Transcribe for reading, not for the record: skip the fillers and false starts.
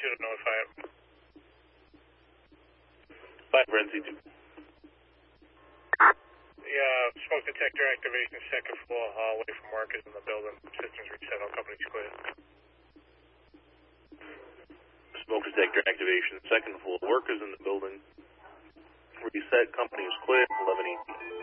should have notified him. 5 Renzi 2. Yeah, smoke detector activation, second floor hallway from workers in the building. Systems reset, all companies clear. Smoke detector activation, second floor workers in the building. Reset, company is clear, 1118.